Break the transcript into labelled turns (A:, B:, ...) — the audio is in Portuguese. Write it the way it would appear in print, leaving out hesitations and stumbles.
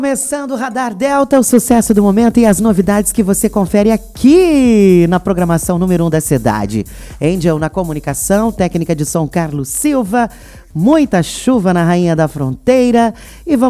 A: Começando o Radar Delta, o sucesso do momento e as novidades que você confere aqui na programação número 1 da cidade. Angel na comunicação, técnica de som Carlos Silva, muita chuva na Rainha da Fronteira e vamos